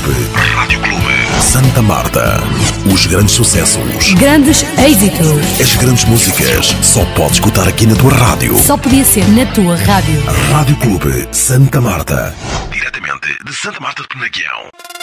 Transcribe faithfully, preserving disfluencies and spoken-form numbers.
Clube. Rádio Clube. Santa Marta. Os grandes sucessos. Grandes êxitos. As grandes músicas. Só podes escutar aqui na tua rádio. Só podia ser na tua rádio. Rádio Clube Santa Marta. Diretamente de Santa Marta de Penaguião.